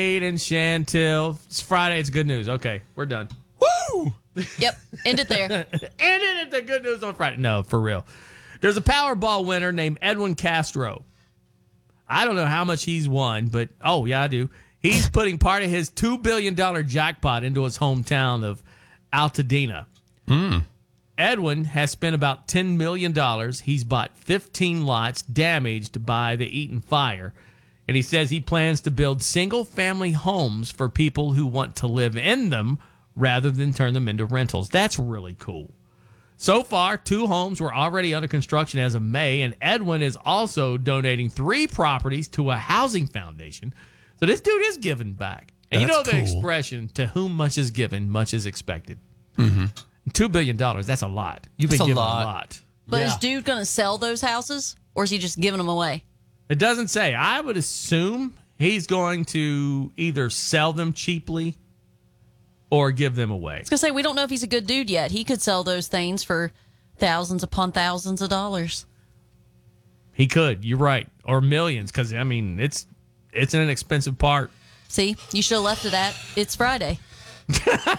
and Chantil. It's Friday. It's good news. Okay, we're done. Woo! Yep. End it there. And then it's the good news on Friday. No, for real. There's a Powerball winner named Edwin Castro. I don't know how much he's won, but oh, yeah, I do. He's putting part of his $2 billion jackpot into his hometown of Altadena. Edwin has spent about $10 million. He's bought 15 lots damaged by the Eaton fire. And he says he plans to build single-family homes for people who want to live in them rather than turn them into rentals. That's really cool. So far, 2 homes were already under construction as of May, and Edwin is also donating 3 properties to a housing foundation. So this dude is giving back. And you know That's the cool. expression, to whom much is given, much is expected. Mm-hmm. $2 billion, that's a lot. You've been That's a given lot. a lot. But Yeah. is dude going to sell those houses, or is he just giving them away? It doesn't say. I would assume he's going to either sell them cheaply or give them away. I was going to say, we don't know if he's a good dude yet. He could sell those things for thousands upon thousands of dollars. He could. You're right. Or millions, because, I mean, it's an expensive part. See, you should have left it at It's Friday.